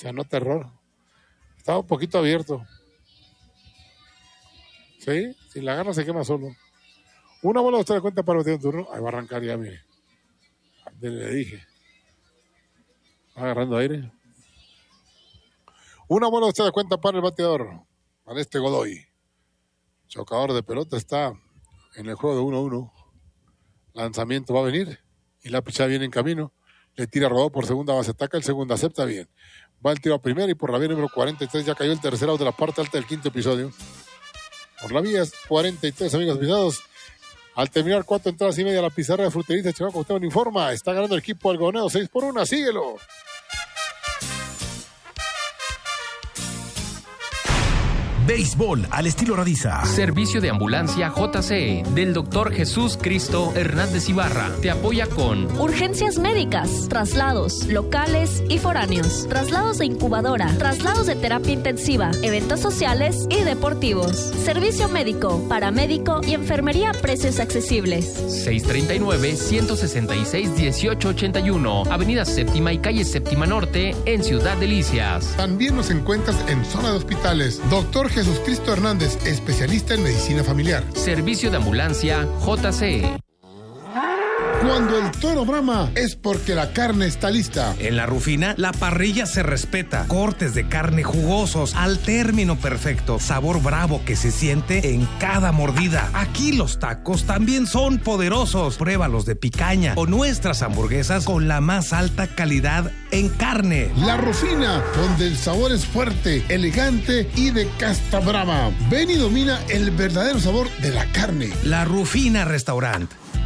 sea, no terror. Estaba un poquito abierto. ¿Sí? Si la agarra se quema solo. Una bola usted le cuenta para el bateador en turno. Ahí va a arrancar ya, mire. Le dije. Va agarrando aire. Una bola usted le cuenta para el bateador. Para este Godoy. Chocador de pelota está en el juego de 1-1. Lanzamiento va a venir. Y la pichada viene en camino. Le tira rodado por segunda base. Ataca el segundo. Acepta bien. Va el tiro a primera y por la vía número 43 ya cayó el tercer out de la parte alta del quinto episodio. Por la vía 43, amigos visados. Al terminar 4 entradas y media la pizarra de Frutería Chihuahua, como usted me informa, está ganando el equipo algodonero 6-1, síguelo. Béisbol al estilo Radiza. Servicio de ambulancia JCE del Dr. Jesús Cristo Hernández Ibarra. Te apoya con urgencias médicas, traslados, locales y foráneos, traslados de incubadora, traslados de terapia intensiva, eventos sociales y deportivos. Servicio médico, paramédico y enfermería a precios accesibles. 639-166-1881, Avenida Séptima y Calle Séptima Norte, en Ciudad Delicias. También nos encuentras en zona de hospitales. Dr. Jesús Cristo Hernández, especialista en medicina familiar. Servicio de ambulancia JCE. Cuando el toro brama es porque la carne está lista. En La Rufina, la parrilla se respeta. Cortes de carne jugosos al término perfecto. Sabor bravo que se siente en cada mordida. Aquí los tacos también son poderosos. Pruébalos de picaña o nuestras hamburguesas con la más alta calidad en carne. La Rufina, donde el sabor es fuerte, elegante y de casta brava. Ven y domina el verdadero sabor de la carne. La Rufina Restaurant.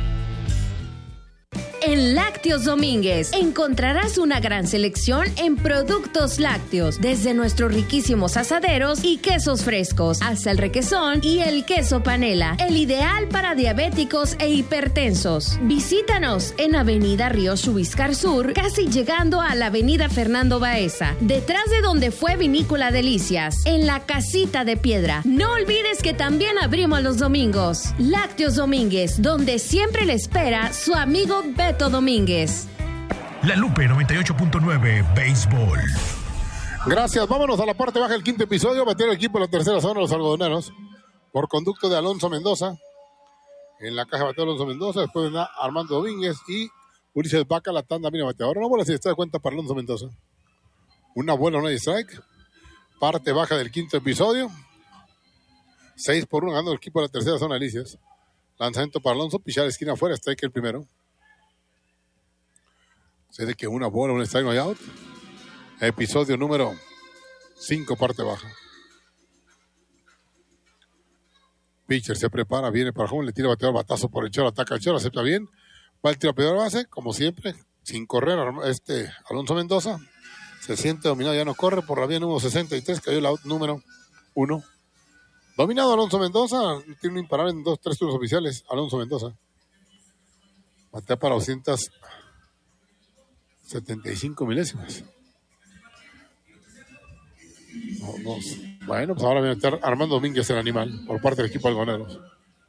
En Lácteos Domínguez encontrarás una gran selección en productos lácteos, desde nuestros riquísimos asaderos y quesos frescos, hasta el requesón y el queso panela, el ideal para diabéticos e hipertensos. Visítanos en Avenida Río Chubiscar Sur, casi llegando a la Avenida Fernando Baeza, detrás de donde fue Vinícola Delicias, en la Casita de Piedra. No olvides que también abrimos los domingos. Lácteos Domínguez, donde siempre le espera su amigo Beto Domínguez. La Lupe 98.9 Béisbol. Gracias, vámonos a la parte baja del quinto episodio. Batear el equipo en la tercera zona, los algodoneros, por conducto de Alonso Mendoza. En la caja bateó Alonso Mendoza, después de Armando Domínguez y Ulises Vaca, la tanda mira bateador. Una bola si está de cuenta para Alonso Mendoza. Una bola, no hay strike. Parte baja del quinto episodio. 6-1 ganando el equipo de la tercera zona, Delicias. Lanzamiento para Alonso, pichar a la esquina afuera, strike el primero. Se de que una bola, un strike, no hay out. Episodio número 5, parte baja. Pitcher se prepara, viene para home, le tira bateador, batazo por el choro, ataca el choro, acepta bien. Va el tiro a peor base, como siempre, sin correr. Alonso Mendoza se siente dominado, ya no corre por la vía número 63, cayó el out número 1. Dominado Alonso Mendoza, tiene un imparable en 2-3 turnos oficiales. Alonso Mendoza batea para 275 milésimas. Bueno, pues ahora viene a estar Armando Domínguez, el animal, por parte del equipo algodoneros.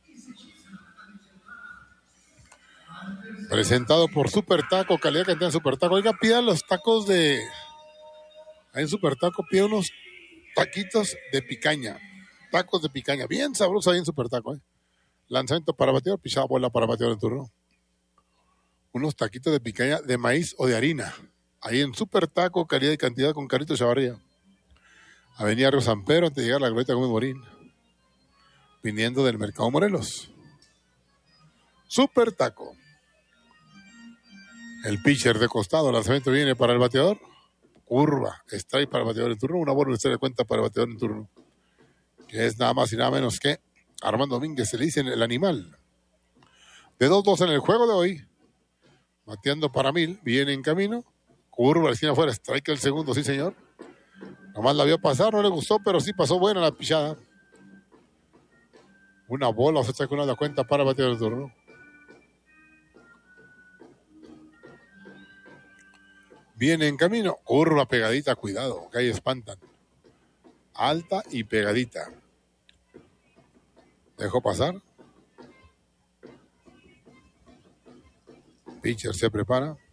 Presentado por Super Taco, calidad que tiene Super Taco. Oiga, pida los tacos de... Ahí en Super Taco pide unos taquitos de picaña. Tacos de picaña, bien sabrosos ahí en Super Taco. Lanzamiento para bateador, pichada bola para bateador en turno. Unos taquitos de picaña de maíz o de harina. Ahí en Super Taco, calidad y cantidad con Carrito Chavarría. Avenida Río San Pedro, antes de llegar a la glorieta Gómez Morín. Viniendo del Mercado Morelos. Super Taco. El pitcher de costado, el lanzamiento viene para el bateador. Curva, strike para el bateador en turno. Una bola se le cuenta para el bateador en turno. Que es nada más y nada menos que Armando Domínguez, se le dice el animal. De 2-2 en el juego de hoy. Bateando para 1000, viene en camino. Curva, la esquina afuera, strike el segundo, sí señor. Nomás la vio pasar, no le gustó, pero sí pasó buena la pichada. Una bola, se echa con una cuenta para batear el turno. Viene en camino, curva pegadita, cuidado, que ahí espantan. Alta y pegadita. Dejó pasar. Pitcher se prepara.